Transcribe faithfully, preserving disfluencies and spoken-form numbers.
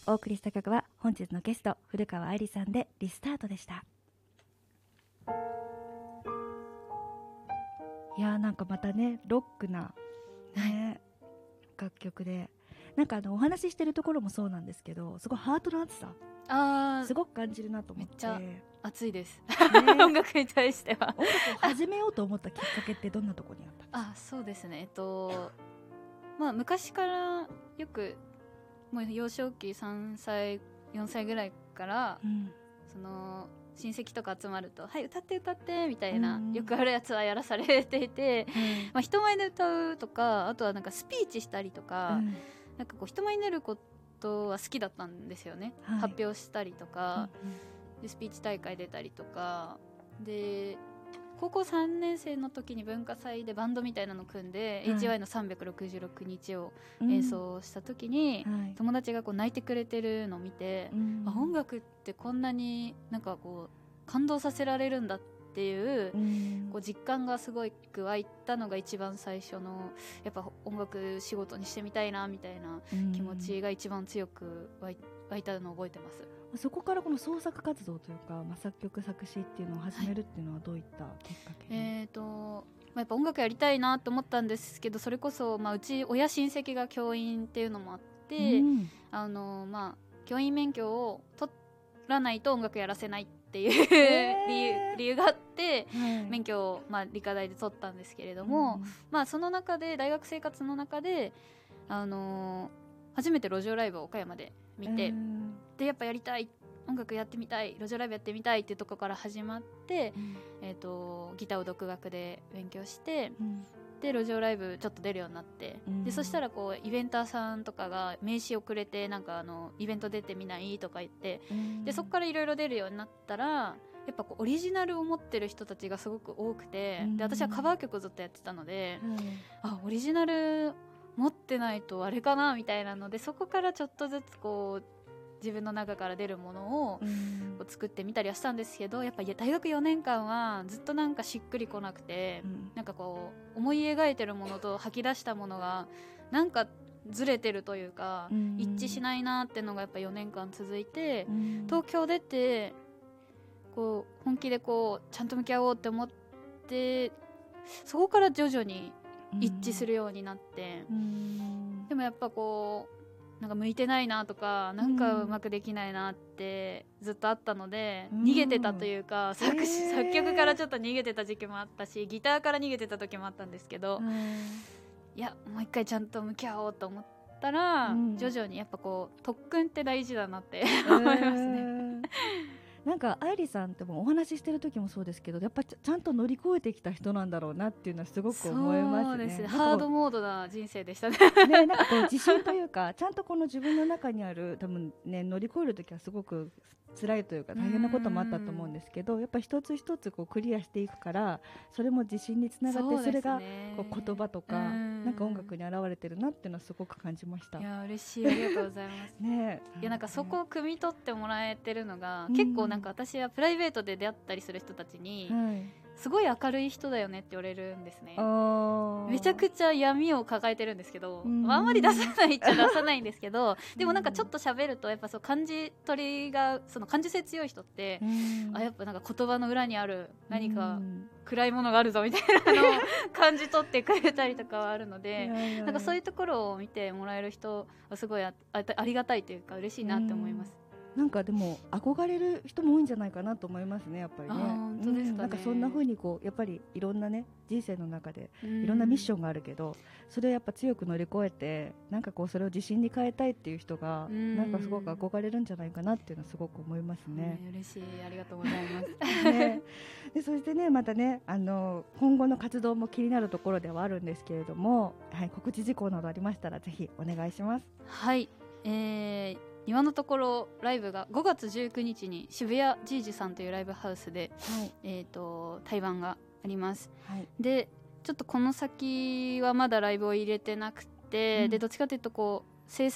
お送りした曲は本日のゲスト古川愛理さんでリスタートでした。いやーなんかまたねロックな、ね、はい、楽曲でなんかあのお話ししてるところもそうなんですけどすごいハートの熱さあすごく感じるなと思って。めっちゃ熱いです、 ね、 音楽に対しては。 音楽を始めようと思ったきっかけってどんなところにあったんですか？ あそうですねえっとまあ昔からよくもう幼少期さんさいよんさいぐらいから、うん、その親戚とか集まるとはい歌って歌ってみたいな、うん、よくあるやつはやらされていて、うんまあ、人前で歌うとかあとはなんかスピーチしたりとか、うん、なんかこう人前に出ることは好きだったんですよね、はい、発表したりとか、うんうん、でスピーチ大会出たりとかで高校さんねん生の時に文化祭でバンドみたいなの組んで、はい、エイチワイ のさんびゃくろくじゅうろくにちを演奏した時に、うんはい、友達がこう泣いてくれてるのを見て、うん、あ音楽ってこんなになんかこう感動させられるんだっていう、うん、こう実感がすごく湧いたのが一番最初のやっぱ音楽仕事にしてみたいなみたいな気持ちが一番強く湧い、湧いたのを覚えてます。 そこからこの創作活動というか、まあ、作曲作詞っていうのを始めるっていうのはどういったきっかけ、 はい、えーとまあ、やっぱ音楽やりたいなと思ったんですけどそれこそ、まあ、うち親親戚が教員っていうのもあって、うんあのまあ、教員免許を取らないと音楽やらせないっていう、えー、理由、理由があって、はい、免許を、まあ、理科大で取ったんですけれども、うんまあ、その中で大学生活の中で、あの初めて路上ライブを岡山で見て、えー、でやっぱやりたい音楽やってみたい路上ライブやってみたいっていうところから始まって、うんえー、とギターを独学で勉強して、うん、で路上ライブちょっと出るようになって、うん、でそしたらこうイベンターさんとかが名刺をくれてなんかあのイベント出てみないとか言って、うん、でそこからいろいろ出るようになったらやっぱこうオリジナルを持ってる人たちがすごく多くて、うん、で私はカバー曲をずっとやってたので、うん、あオリジナル持ってないとあれかなみたいなのでそこからちょっとずつこう自分の中から出るものをこう作ってみたりはしたんですけどやっぱり大学よねんかんはずっとなんかしっくりこなくて、うん、なんかこう思い描いてるものと吐き出したものがなんかずれてるというか、うん、一致しないなってのがやっぱよねんかん続いて、うん、東京出てこう本気でこうちゃんと向き合おうって思ってそこから徐々に一致するようになって、うん、でもやっぱこうなんか向いてないなとかなんかうまくできないなってずっとあったので、うん、逃げてたというか作詞、えー、作曲からちょっと逃げてた時期もあったしギターから逃げてた時もあったんですけど、うん、いやもう一回ちゃんと向き合おうと思ったら、うん、徐々にやっぱこう特訓って大事だなって思いますね、えーなんか愛理さんってもお話ししてる時もそうですけどやっぱちゃんと乗り越えてきた人なんだろうなっていうのはすごく思いますね。 そうですねハードモードな人生でしたねねなんかこう自信というかちゃんとこの自分の中にある多分ね乗り越える時はすごく辛いというか大変なこともあったと思うんですけどやっぱ一つ一つこうクリアしていくからそれも自信につながって そ, それがこう言葉とかなんか音楽に表れてるなっていうのはすごく感じました。 いや嬉しいありがとうございますねいやなんかそこを汲み取ってもらえてるのが、うん、結構なんか私はプライベートで出会ったりする人たちに、はいすごい明るい人だよねって言われるんですね。めちゃくちゃ闇を抱えてるんですけど、うん、あんまり出さないっちゃ出さないんですけどでもなんかちょっと喋るとやっぱそう感じ取りがその感受性強い人って、うん、あやっぱなんか言葉の裏にある何か暗いものがあるぞみたいなのを感じ取ってくれたりとかはあるのでなんかそういうところを見てもらえる人はすごい あ, あ, ありがたいというか嬉しいなって思います。 なんかでも憧れる人も多いんじゃないかなと思いますねやっぱりね。 本当ですかね、うん、 なんかそんな風にこうやっぱりいろんなね人生の中でいろんなミッションがあるけどそれをやっぱ強く乗り越えてなんかこうそれを自信に変えたいっていう人がなんかすごく憧れるんじゃないかなっていうのはすごく思いますね。 嬉しいありがとうございますね、でそしてねまたねあの今後の活動も気になるところではあるんですけれども、はい、告知事項などありましたらぜひお願いします。 はい、えー今のところライブがごがつじゅうくにちに渋谷ジージさんというライブハウスで、はいえー、と対バンがあります、はい、でちょっとこの先はまだライブを入れてなくて、うん、でどっちかというとこう制作